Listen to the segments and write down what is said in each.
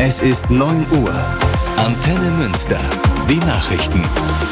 Es ist 9 Uhr. Antenne Münster. Die Nachrichten.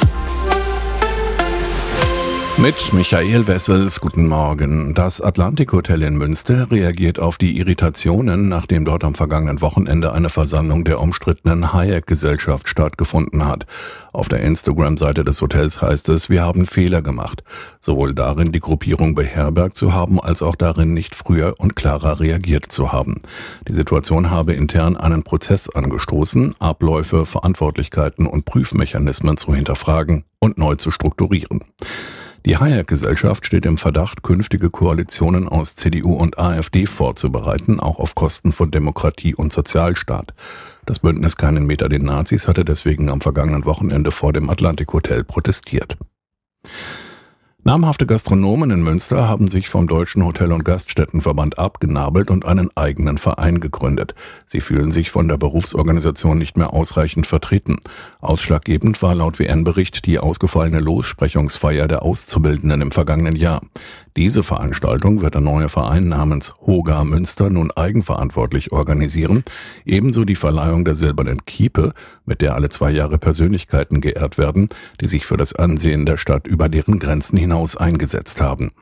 Mit Michael Wessels, guten Morgen. Das Atlantik Hotel in Münster reagiert auf die Irritationen, nachdem dort am vergangenen Wochenende eine Versammlung der umstrittenen Hyatt-Gesellschaft stattgefunden hat. Auf der Instagram-Seite des Hotels heißt es, wir haben Fehler gemacht. Sowohl darin, die Gruppierung beherbergt zu haben, als auch darin, nicht früher und klarer reagiert zu haben. Die Situation habe intern einen Prozess angestoßen, Abläufe, Verantwortlichkeiten und Prüfmechanismen zu hinterfragen und neu zu strukturieren. Die Hyatt-Gesellschaft steht im Verdacht, künftige Koalitionen aus CDU und AfD vorzubereiten, auch auf Kosten von Demokratie und Sozialstaat. Das Bündnis Keinen Meter den Nazis hatte deswegen am vergangenen Wochenende vor dem Atlantik Hotel protestiert. Namhafte Gastronomen in Münster haben sich vom Deutschen Hotel- und Gaststättenverband abgenabelt und einen eigenen Verein gegründet. Sie fühlen sich von der Berufsorganisation nicht mehr ausreichend vertreten. Ausschlaggebend war laut WN-Bericht die ausgefallene Lossprechungsfeier der Auszubildenden im vergangenen Jahr. Diese Veranstaltung wird der neue Verein namens Hoga Münster nun eigenverantwortlich organisieren, ebenso die Verleihung der Silbernen Kiepe, mit der alle 2 Jahre Persönlichkeiten geehrt werden, die sich für das Ansehen der Stadt über deren Grenzen hinaus eingesetzt haben.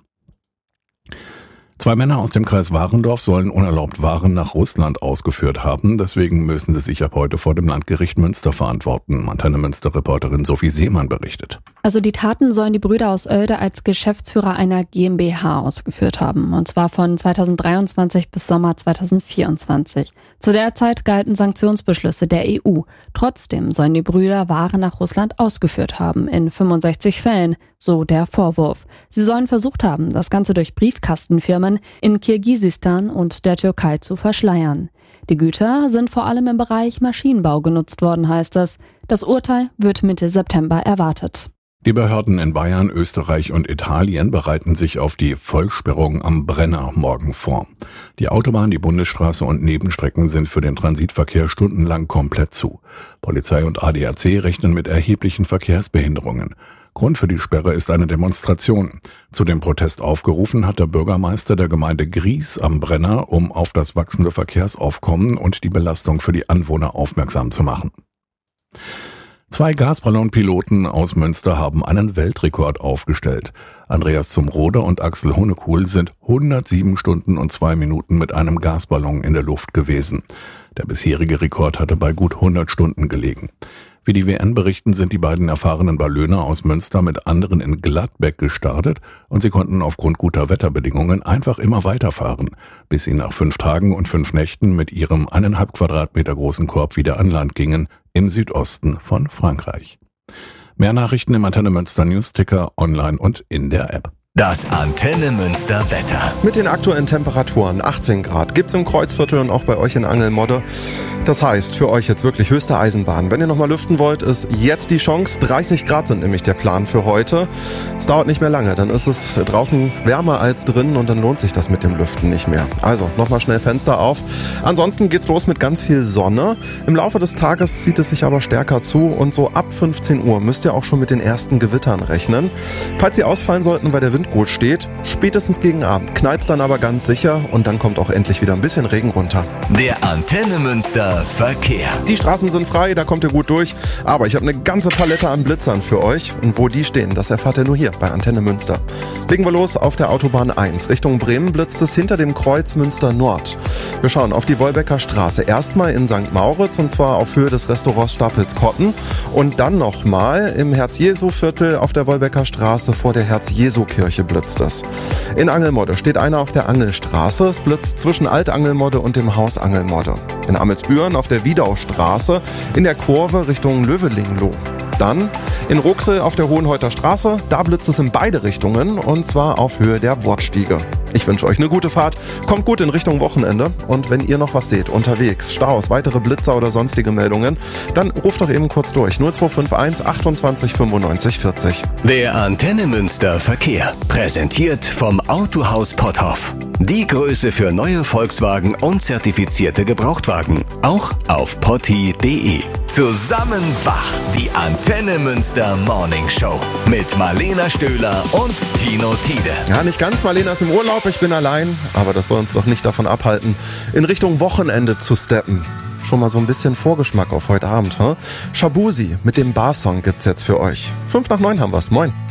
2 Männer aus dem Kreis Warendorf sollen unerlaubt Waren nach Russland ausgeführt haben. Deswegen müssen sie sich ab heute vor dem Landgericht Münster verantworten. Antenne Münster-Reporterin Sophie Seemann berichtet. Also die Taten sollen die Brüder aus Oelde als Geschäftsführer einer GmbH ausgeführt haben. Und zwar von 2023 bis Sommer 2024. Zu der Zeit galten Sanktionsbeschlüsse der EU. Trotzdem sollen die Brüder Waren nach Russland ausgeführt haben. In 65 Fällen, so der Vorwurf. Sie sollen versucht haben, das Ganze durch Briefkastenfirmen in Kirgisistan und der Türkei zu verschleiern. Die Güter sind vor allem im Bereich Maschinenbau genutzt worden, heißt es. Das Urteil wird Mitte September erwartet. Die Behörden in Bayern, Österreich und Italien bereiten sich auf die Vollsperrung am Brenner morgen vor. Die Autobahn, die Bundesstraße und Nebenstrecken sind für den Transitverkehr stundenlang komplett zu. Polizei und ADAC rechnen mit erheblichen Verkehrsbehinderungen. Grund für die Sperre ist eine Demonstration. Zu dem Protest aufgerufen hat der Bürgermeister der Gemeinde Gries am Brenner, um auf das wachsende Verkehrsaufkommen und die Belastung für die Anwohner aufmerksam zu machen. 2 Gasballonpiloten aus Münster haben einen Weltrekord aufgestellt. Andreas Zumrode und Axel Honekuhl sind 107 Stunden und 2 Minuten mit einem Gasballon in der Luft gewesen. Der bisherige Rekord hatte bei gut 100 Stunden gelegen. Wie die WN berichten, sind die beiden erfahrenen Ballöner aus Münster mit anderen in Gladbeck gestartet und sie konnten aufgrund guter Wetterbedingungen einfach immer weiterfahren, bis sie nach 5 Tagen und 5 Nächten mit ihrem 1,5 Quadratmeter großen Korb wieder an Land gingen, im Südosten von Frankreich. Mehr Nachrichten im Antenne Münster Newsticker, online und in der App. Das Antenne Münster Wetter. Mit den aktuellen Temperaturen 18 Grad gibt's im Kreuzviertel und auch bei euch in Angelmodde. Das heißt, für euch jetzt wirklich höchste Eisenbahn. Wenn ihr nochmal lüften wollt, ist jetzt die Chance. 30 Grad sind nämlich der Plan für heute. Es dauert nicht mehr lange, dann ist es draußen wärmer als drin und dann lohnt sich das mit dem Lüften nicht mehr. Also nochmal schnell Fenster auf. Ansonsten geht's los mit ganz viel Sonne. Im Laufe des Tages zieht es sich aber stärker zu und so ab 15 Uhr müsst ihr auch schon mit den ersten Gewittern rechnen. Falls sie ausfallen sollten, weil der Wind gut steht, spätestens gegen Abend knallt's dann aber ganz sicher und dann kommt auch endlich wieder ein bisschen Regen runter. Der Antenne Münster Verkehr. Die Straßen sind frei, da kommt ihr gut durch, aber ich habe eine ganze Palette an Blitzern für euch und wo die stehen, das erfahrt ihr nur hier bei Antenne Münster. Legen wir los auf der Autobahn 1. Richtung Bremen blitzt es hinter dem Kreuz Münster Nord. Wir schauen auf die Wolbecker Straße. Erstmal in St. Mauritz und zwar auf Höhe des Restaurants Stapels Kotten und dann nochmal im Herz-Jesu-Viertel auf der Wolbecker Straße vor der Herz-Jesu-Kirche blitzt es. In Angelmodde steht einer auf der Angelstraße. Es blitzt zwischen Altangelmodde und dem Haus Angelmodde. In Amelsbüren auf der Wiedaustraße in der Kurve Richtung Lövelingloh. Dann in Ruxel auf der Hohenhäuter Straße, da blitzt es in beide Richtungen und zwar auf Höhe der Wortstiege. Ich wünsche euch eine gute Fahrt, kommt gut in Richtung Wochenende und wenn ihr noch was seht, unterwegs, Staus, weitere Blitzer oder sonstige Meldungen, dann ruft doch eben kurz durch 0251 28 95 40. Der Antenne Münster Verkehr, präsentiert vom Autohaus Potthoff. Die Größe für neue Volkswagen und zertifizierte Gebrauchtwagen. Auch auf potti.de. Zusammen wach, die Antenne Münster Morning Show. Mit Marlena Stöhler und Tino Tiede. Ja, nicht ganz, Marlena ist im Urlaub, ich bin allein. Aber das soll uns doch nicht davon abhalten, in Richtung Wochenende zu steppen. Schon mal so ein bisschen Vorgeschmack auf heute Abend, Shabuzi mit dem Bar-Song gibt's jetzt für euch. 8:55 haben wir's. Moin.